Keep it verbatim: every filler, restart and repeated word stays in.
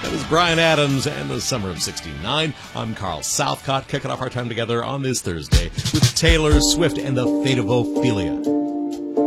That is Bryan Adams and the Summer of sixty-nine. I'm Carl Southcott, kicking off our time together on this Thursday with Taylor Swift and the Fate of Ophelia.